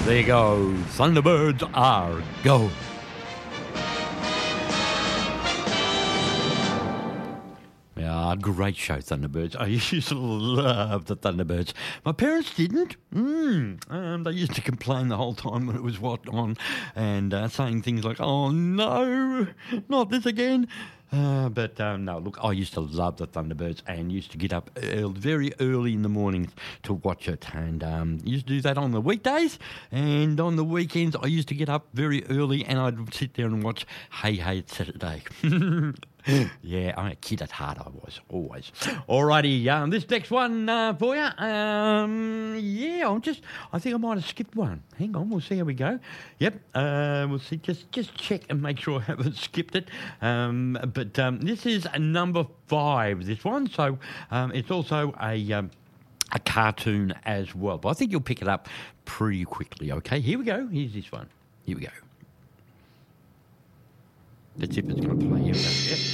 There you go. Thunderbirds are go. Yeah, great show, Thunderbirds. I used to love the Thunderbirds. My parents didn't. They used to complain the whole time when it was on and saying things like, oh, no, not this again. But no, look, I used to love the Thunderbirds and used to get up very early in the mornings to watch it. And used to do that on the weekdays. And on the weekends, I used to get up very early and I'd sit there and watch Hey Hey It's Saturday. Yeah, I'm a kid at heart, I was, always. Alrighty, this next one for you. I think I might have skipped one. Hang on, we'll see how we go. Yep, we'll see. Just check and make sure I haven't skipped it. But this is number 5, this one. So it's also a cartoon as well. But I think you'll pick it up pretty quickly, okay? Here we go. Here's this one. Here we go. Let's see if it's going to play. Here we go. Yep.